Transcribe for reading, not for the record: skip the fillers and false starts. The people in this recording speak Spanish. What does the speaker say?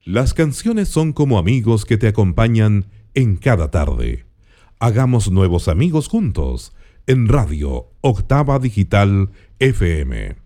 Las canciones son como amigos que te acompañan en cada tarde. Hagamos nuevos amigos juntos en Radio Octava Digital FM.